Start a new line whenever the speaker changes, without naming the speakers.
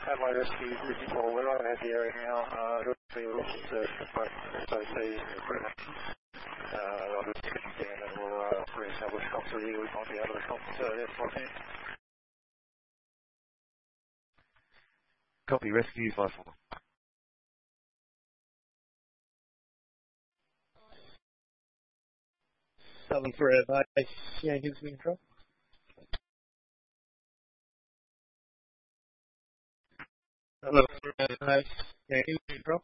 Adelaide Rescue, Brisbane Call, we're right ahead the area now. Hopefully we'll search for both SOC equipment. I'll just get them down and we'll re-establish comms with you. We might be out of the comms there for a minute.
Copy, rescue 5-4.
Southern Frere Base, Yankees control. Southern Frere Base, Yankees control.